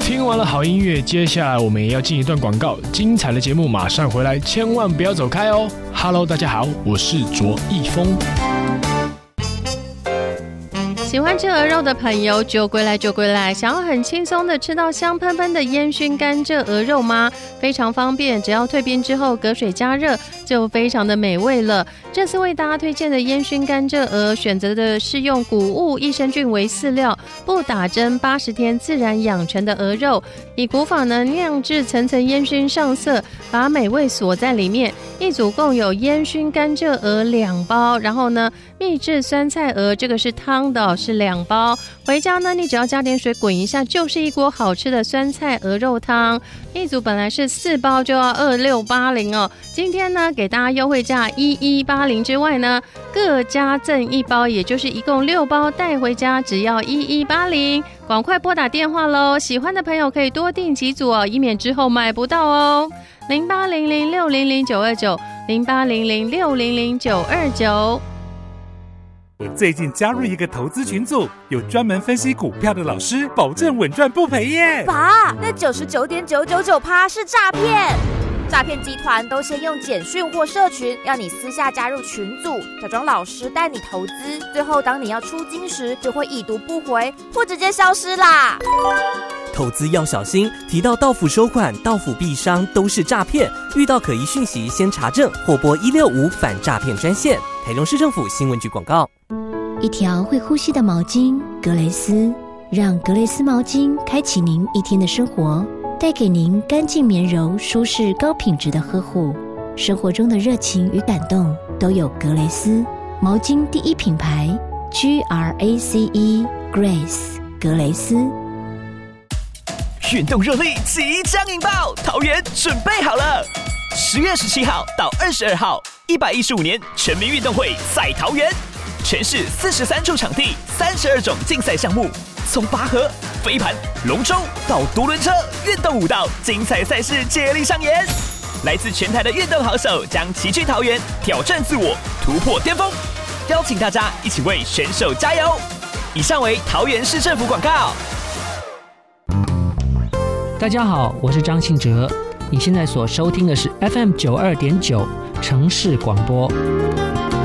听完了好音乐，接下来我们也要进一段广告，精彩的节目马上回来，千万不要走开哦。Hello， 大家好，我是卓一峰。 喜欢吃鹅肉的朋友就归来就归来，想要很轻松的吃到香喷喷的烟熏甘蔗鹅肉吗？非常方便，只要退冰之后隔水加热就非常的美味了。这次为大家推荐的烟熏甘蔗鹅，选择的是用谷物益生菌为饲料，不打针80天自然养成的鹅肉，以古法呢酿制层层烟熏上色，把美味锁在里面。一组共有烟熏甘蔗鹅2包，然后呢秘制酸菜鹅，这个是汤的是2包。回家呢你只要加点水滚一下，就是一锅好吃的酸菜鹅肉汤。一组本来是4包就要2680哦，今天呢给大家优惠价1180之外呢，各加赠1包，也就是一共6包带回家，只要1180。赶快拨打电话咯，喜欢的朋友可以多订几组哦，以免之后买不到哦。0800600929 0800600929。 我最近加入一个投资群组，有专门分析股票的老师，保证稳赚不赔耶。 爸，那99.999%是诈骗！诈骗集团都先用简讯或社群让你私下加入群组，假装老师带你投资，最后当你要出金时，就会已读不回或直接消失啦。 投资要小心，提到到府收款、到府币商都是诈骗。遇到可疑讯息，先查证或拨165反诈骗专线。台中市政府新闻局广告。 一条会呼吸的毛巾，格蕾丝，让格蕾丝毛巾开启您一天的生活，带给您干净绵柔、舒适高品质的呵护。生活中的热情与感动都有格蕾丝毛巾第一品牌 GRACE Grace 格蕾丝。 运动热力即将引爆，桃园准备好了！10月17号到22号，115年全民运动会在桃园，全市43处场地，32种竞赛项目，从拔河、飞盘、龙舟到独轮车、运动舞蹈，精彩赛事接力上演。来自全台的运动好手将齐聚桃园，挑战自我，突破巅峰。邀请大家一起为选手加油！以上为桃园市政府广告。 大家好，我是张信哲，你现在所收听的是 FM 92.9城市广播。